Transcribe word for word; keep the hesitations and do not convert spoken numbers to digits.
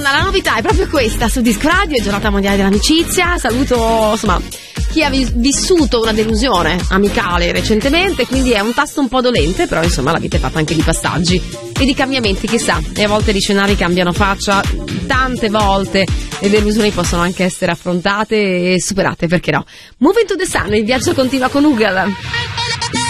Madonna, la novità è proprio questa su Disco Radio, è giornata mondiale dell'amicizia. Saluto, insomma, chi ha vis- vissuto una delusione amicale recentemente, quindi è un tasto un po' dolente, però insomma la vita è fatta anche di passaggi e di cambiamenti, chissà, e a volte gli scenari cambiano faccia, tante volte le delusioni possono anche essere affrontate e superate, perché no? Move into the Sun, il viaggio continua con Ugal.